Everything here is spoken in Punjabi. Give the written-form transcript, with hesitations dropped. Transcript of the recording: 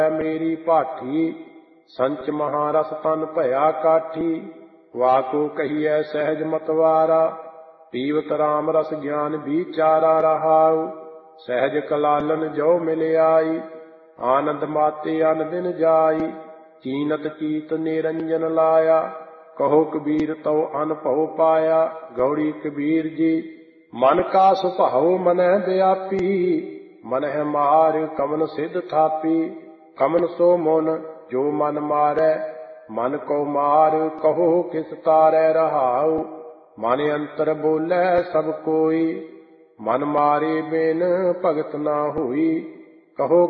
ਮੇਰੀ ਭਾਠੀ। ਸੰਚ ਮਹਾਰਸ ਤਨ ਭਇਆ ਕਾਠੀ। ਵਾਕੋ ਕਹੀਐ ਸਹਿਜ ਮਤਵਾਰਾ। ਪੀਵਤ ਰਾਮ ਰਸ ਗਿਆਨ ਵਿਚਾਰਾ ਰਹਾਉ। ਸਹਿਜ ਕਲਾਲਨ ਜੋ ਮਿਲ ਆਈ। ਆਨੰਦ ਮਾਤੇ ਅਨ ਦਿਨ ਜਾਈ। ਚੀਨਤ ਚੀਤ ਨਿਰੰਜਨ ਲਾਇਆ। ਕਹੋ ਕਬੀਰ ਤਉ ਅਨਭਉ ਪਾਇਆ। ਗੌੜੀ ਕਬੀਰ ਜੀ ਮਨ ਕਾ ਸੁਭਾਉ ਮਨਹਿ ਵਿਆਪੀ। ਮਨਹਿ ਮਾਰ ਕਮਨ ਸਿਧ ਥਾਪੀ। ਕਮਨ ਸੋ ਮਨ ਜੋ ਮਨ ਮਾਰੈ। ਮਨ ਕੋ ਮਾਰ ਕਹੋ ਕਿਸ ਤਾਰੈ ਰਹਾਉ। ਮਨ ਅੰਤਰ ਬੋਲੇ ਸਭ ਕੋਈ। ਮਨ ਮਾਰੇ ਬਿਨ ਭਗਤ ਨਾ ਹੋਈ। ਕਹੋ